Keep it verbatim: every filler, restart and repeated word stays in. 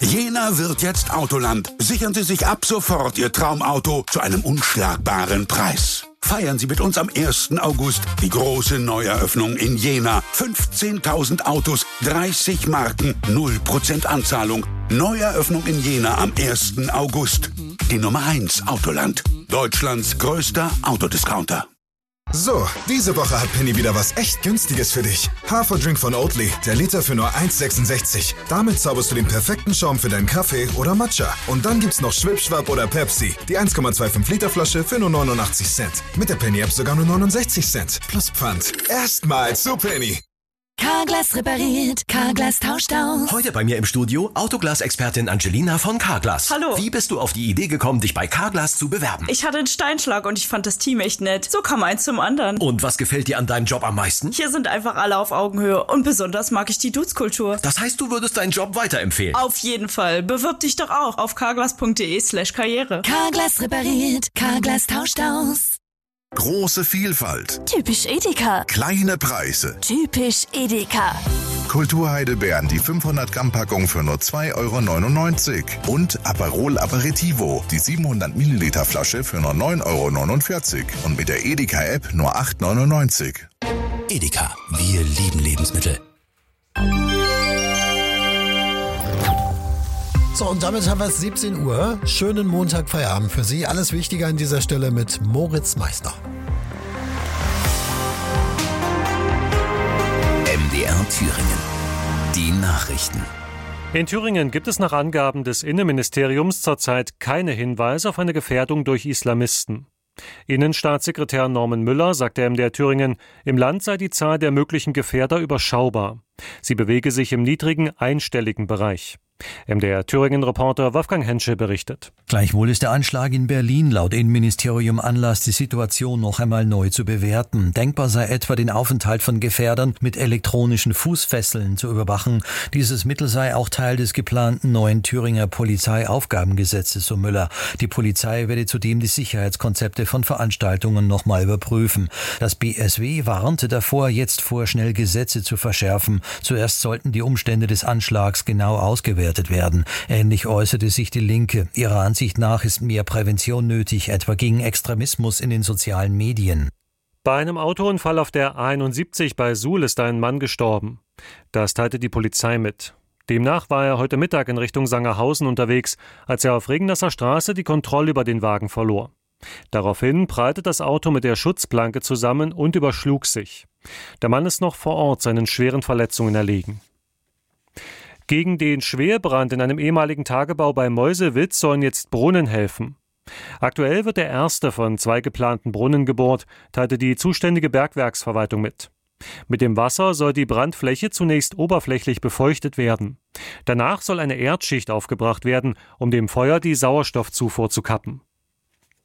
Jena wird jetzt Autoland. Sichern Sie sich ab sofort Ihr Traumauto zu einem unschlagbaren Preis. Feiern Sie mit uns am ersten August die große Neueröffnung in Jena. fünfzehntausend Autos, dreißig Marken, null Prozent Anzahlung. Neueröffnung in Jena am ersten August. Die Nummer eins Autoland. Deutschlands größter Autodiscounter. So, diese Woche hat Penny wieder was echt Günstiges für dich. Haferdrink von Oatly, der Liter für nur eins Komma sechsundsechzig. Damit zauberst du den perfekten Schaum für deinen Kaffee oder Matcha. Und dann gibt's noch Schwipschwapp oder Pepsi, die eins Komma fünfundzwanzig Liter Flasche für nur neunundachtzig Cent. Mit der Penny-App sogar nur neunundsechzig Cent. Plus Pfand. Erstmal zu Penny. Carglass repariert, Carglass tauscht aus. Heute bei mir im Studio Autoglas-Expertin Angelina von Carglass. Hallo. Wie bist du auf die Idee gekommen, dich bei Carglass zu bewerben? Ich hatte einen Steinschlag und ich fand das Team echt nett. So kam eins zum anderen. Und was gefällt dir an deinem Job am meisten? Hier sind einfach alle auf Augenhöhe und besonders mag ich die Dudes-Kultur. Das heißt, du würdest deinen Job weiterempfehlen? Auf jeden Fall. Bewirb dich doch auch auf carglass.de slash karriere. Carglass repariert, Carglass tauscht aus. Große Vielfalt. Typisch Edeka. Kleine Preise. Typisch Edeka. Kulturheidelbeeren, die fünfhundert Gramm Packung für nur zwei Euro neunundneunzig. Und Aperol Aperitivo, die siebenhundert Milliliter Flasche für nur neun Euro neunundvierzig. Und mit der Edeka-App nur acht Euro neunundneunzig. Edeka, wir lieben Lebensmittel. So, und damit haben wir es siebzehn Uhr. Schönen Montag, Feierabend für Sie. Alles Wichtige an dieser Stelle mit Moritz Meister. M D R Thüringen. Die Nachrichten. In Thüringen gibt es nach Angaben des Innenministeriums zurzeit keine Hinweise auf eine Gefährdung durch Islamisten. Innenstaatssekretär Norman Müller sagte M D R Thüringen, im Land sei die Zahl der möglichen Gefährder überschaubar. Sie bewege sich im niedrigen, einstelligen Bereich. M D R Thüringen-Reporter Wolfgang Henschel berichtet. Gleichwohl ist der Anschlag in Berlin laut Innenministerium Anlass, die Situation noch einmal neu zu bewerten. Denkbar sei etwa, den Aufenthalt von Gefährdern mit elektronischen Fußfesseln zu überwachen. Dieses Mittel sei auch Teil des geplanten neuen Thüringer Polizeiaufgabengesetzes, so Müller. Die Polizei werde zudem die Sicherheitskonzepte von Veranstaltungen noch mal überprüfen. Das B S W warnte davor, jetzt vorschnell Gesetze zu verschärfen. Zuerst sollten die Umstände des Anschlags genau ausgewertet werden. Ähnlich äußerte sich die Linke. Ihrer Ansicht nach ist mehr Prävention nötig, etwa gegen Extremismus in den sozialen Medien. Bei einem Autounfall auf der A einundsiebzig bei Suhl ist ein Mann gestorben. Das teilte die Polizei mit. Demnach war er heute Mittag in Richtung Sangerhausen unterwegs, als er auf Regnasser Straße die Kontrolle über den Wagen verlor. Daraufhin prallte das Auto mit der Schutzplanke zusammen und überschlug sich. Der Mann ist noch vor Ort seinen schweren Verletzungen erlegen. Gegen den Schwerbrand in einem ehemaligen Tagebau bei Meuselwitz sollen jetzt Brunnen helfen. Aktuell wird der erste von zwei geplanten Brunnen gebohrt, teilte die zuständige Bergwerksverwaltung mit. Mit dem Wasser soll die Brandfläche zunächst oberflächlich befeuchtet werden. Danach soll eine Erdschicht aufgebracht werden, um dem Feuer die Sauerstoffzufuhr zu kappen.